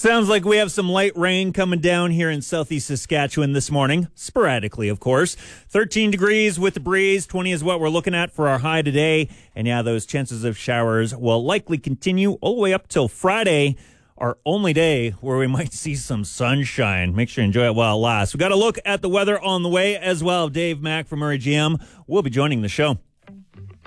Sounds like we have some light rain coming down here in southeast Saskatchewan this morning. Sporadically, of course. 13 degrees with the breeze. 20 is what we're looking at for our high today. And yeah, those chances of showers will likely continue all the way up till Friday, our only day where we might see some sunshine. Make sure you enjoy it while it lasts. We got a look at the weather on the way as well. Dave Mack from Murray GM will be joining the show.